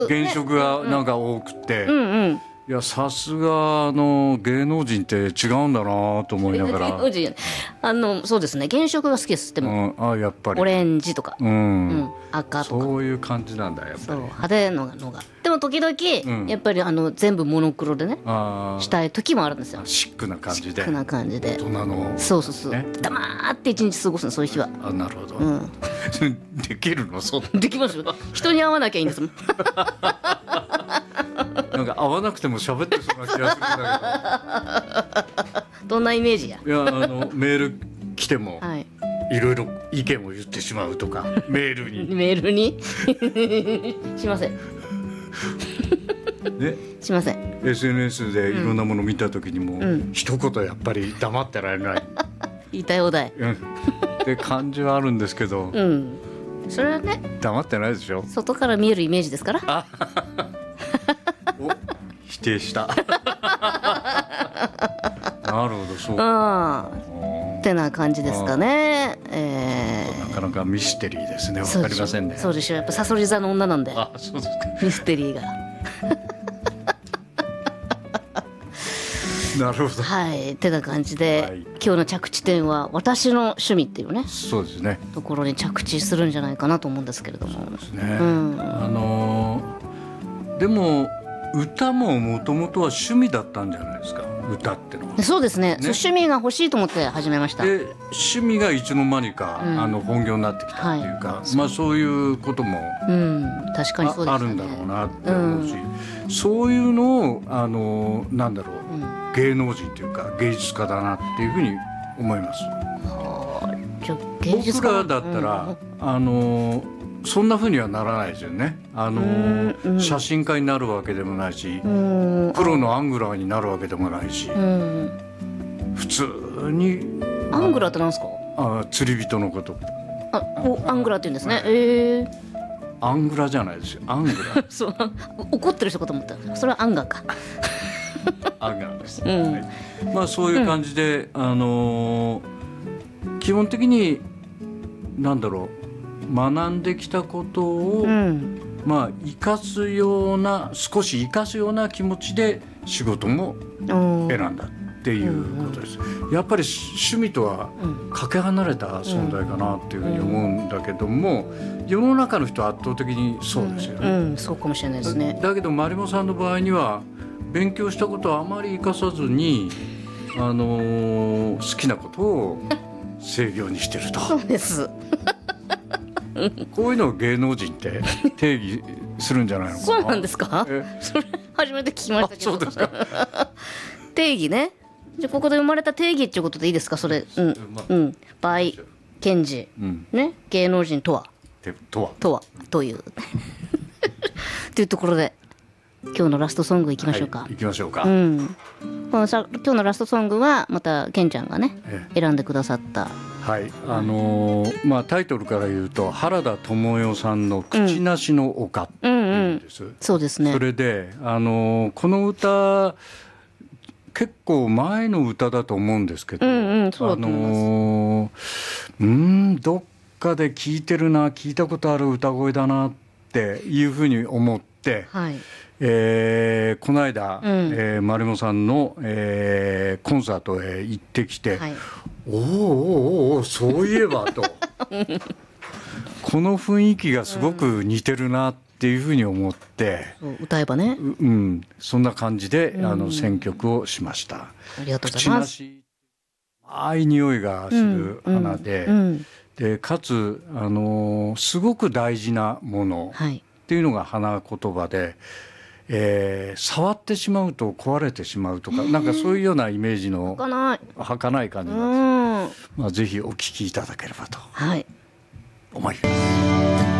原色がなんか多くて、 うんうん。 いやさすが芸能人って違うんだなと思いながら、 そうですね。原色が好きです。でも、 あやっぱりオレンジとか、赤とか。 そういう感じなんだやっぱり。 そう派手のがでも時々、やっぱり全部モノクロでねしたい時もあるんですよ。 シックな感じで、 シックな感じで、 大人のそうそうそう、黙って一日過ごすの、そういう日は。 なるほど、できるの？そうできますよ。人に会わなきゃいいんですもん。 なんか会わなくても喋ってそうな気がするんだけど。どんなイメージや？ いやメール来ても、 はい、 いろいろ意見を言ってしまうとか、メールにしません。 ね、 しません。 SNS でいろんなもの見た時にも、一言やっぱり黙ってられない言いたい放題って感じはあるんですけど、 それはね、 黙ってないでしょ。 外から見えるイメージですから。 否定したなるほど、そうかってな感じですかね。 なかなかミステリーですね。わかりませんね。 そうでしょ。やっぱサソリ座の女なんで。 そうですか。 ミステリーがなるほど。 はい、ってな感じで、今日の着地点は私の趣味っていうね、 そうですね、 ところに着地するんじゃないかなと思うんですけれども。そうですね。 でも歌ももともとは趣味だったんじゃないですか、歌ってのは。 そうですね。趣味が欲しいと思って始めました。 で趣味がいつの間にか、本業になってきたっていうか、そういうことも、 確かにそうですね、 あるんだろうなって思うし、そういうのをなんだろう、芸能人というか芸術家だなっていうふうに思います。僕らだったら、そんな風にはならないですよね。写真家になるわけでもないし、プロのアングラーになるわけでもないし、普通に。 アングラーってなんですか？ 釣り人のこと。 アングラーって言うんですね。 アングラじゃないですよ。アングラそう怒ってる人かと思った。それはアンガーか。 アンガーです、まあそういう感じで、基本的になんだろう、学んできたことを、まあ生かすような、少し生かすような気持ちで仕事も選んだっていうことです。やっぱり趣味とはかけ離れた存在かなっていうふうに思うんだけども、世の中の人は圧倒的にそうですよね。 そうかもしれないですね。 だけどまりもさんの場合には勉強したことはあまり生かさずに、好きなことを制御にしてると。 そうですこういうのを芸能人って定義するんじゃないのかな。 そうなんですか？それ初めて聞きましたけど。 そうですか。 定義ね。じゃあここで生まれた定義っていうことでいいですか、それ。場合、検事、ね、芸能人とはというというところで、今日のラストソングいきましょうか。 いきましょうか。 この今日のラストソングはまたケンちゃんがね、選んでくださった。 はい、タイトルから言うと原田知世さんの口なしの丘っていうんです。 そうですね。 それでこの歌結構前の歌だと思うんですけど、どっかで聞いてるな、聞いたことある歌声だなっていうふうに思って、この間、まりもさんの、コンサートへ行ってきて、おそういえばとこの雰囲気がすごく似てるなっていうふうに思って、 歌えばね、 そんな感じで選曲をしました。 ありがとうございます。 口なし、甘い匂いがする花で、でかつすごく大事なものっていうのが花言葉で、触ってしまうと壊れてしまうとか、なんかそういうようなイメージの儚い感じなんです。ぜひお聴きいただければと思います。